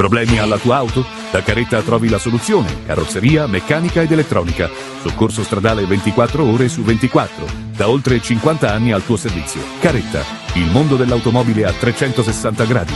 Problemi alla tua auto? Da Caretta trovi la soluzione. Carrozzeria, meccanica ed elettronica. Soccorso stradale 24 ore su 24. Da oltre 50 anni al tuo servizio. Caretta, il mondo dell'automobile a 360 gradi.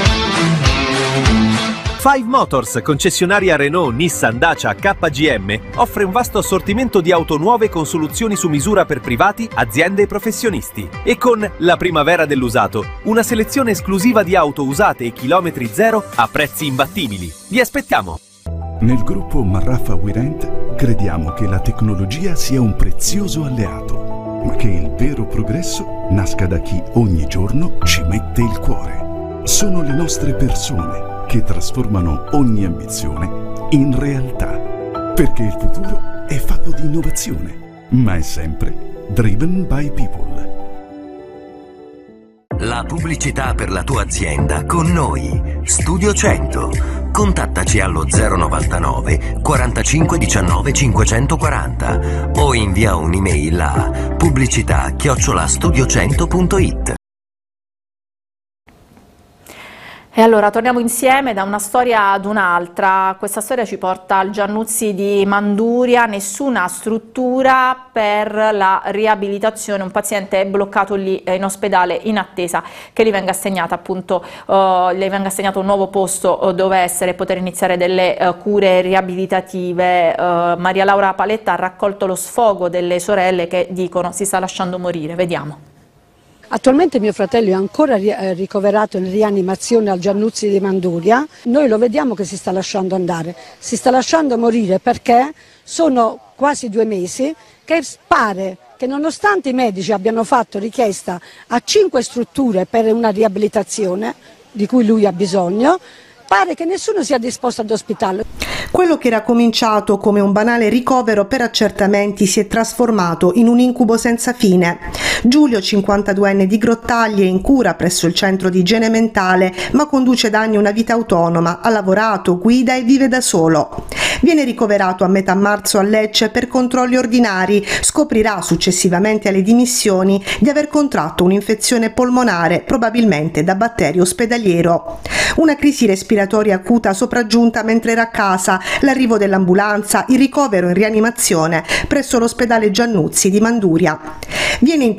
Five Motors, concessionaria Renault, Nissan, Dacia, KGM, offre un vasto assortimento di auto nuove con soluzioni su misura per privati, aziende e professionisti. E con la primavera dell'usato, una selezione esclusiva di auto usate e chilometri zero a prezzi imbattibili. Vi aspettiamo! Nel gruppo Marraffa Wirent crediamo che la tecnologia sia un prezioso alleato, ma che il vero progresso nasca da chi ogni giorno ci mette il cuore. Sono le nostre persone che trasformano ogni ambizione in realtà. Perché il futuro è fatto di innovazione, ma è sempre driven by people. La pubblicità per la tua azienda con noi. Studio 100. Contattaci allo 099 45 19 540 o invia un'email a pubblicità@studio100.it. E allora torniamo insieme da una storia ad un'altra. Questa storia ci porta al Giannuzzi di Manduria, nessuna struttura per la riabilitazione, un paziente è bloccato lì in ospedale in attesa che gli venga assegnata appunto gli venga assegnato un nuovo posto dove essere e poter iniziare delle cure riabilitative. Maria Laura Paletta ha raccolto lo sfogo delle sorelle che dicono si sta lasciando morire, vediamo. Attualmente mio fratello è ancora ricoverato in rianimazione al Giannuzzi di Manduria. Noi lo vediamo che si sta lasciando andare, si sta lasciando morire perché sono quasi 2 mesi che pare che nonostante i medici abbiano fatto richiesta a 5 strutture per una riabilitazione di cui lui ha bisogno, pare che nessuno sia disposto ad ospitarlo. Quello che era cominciato come un banale ricovero per accertamenti si è trasformato in un incubo senza fine. Giulio, 52enne di Grottaglie, è in cura presso il centro di igiene mentale, ma conduce da anni una vita autonoma, ha lavorato, guida e vive da solo. Viene ricoverato a metà marzo a Lecce per controlli ordinari, scoprirà successivamente alle dimissioni di aver contratto un'infezione polmonare, probabilmente da batterio ospedaliero. Una crisi respiratoria acuta sopraggiunta mentre era a casa, l'arrivo dell'ambulanza, il ricovero in rianimazione presso l'ospedale Giannuzzi di Manduria. Viene